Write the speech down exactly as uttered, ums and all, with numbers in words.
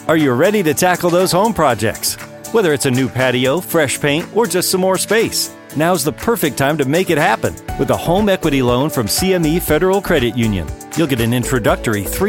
Are you ready to tackle those home projects? Whether it's a new patio, fresh paint, or just some more space, now's the perfect time to make it happen with a home equity loan from C M E Federal Credit Union. You'll get an introductory three